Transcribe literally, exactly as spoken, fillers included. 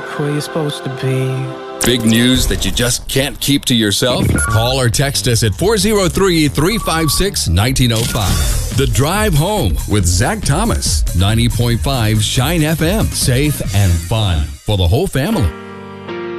Park where you're supposed to be. Big news that you just can't keep to yourself? Call or text us at four oh three, three five six, one nine oh five. The Drive Home with Zach Thomas. ninety point five Shine F M. Safe and fun for the whole family.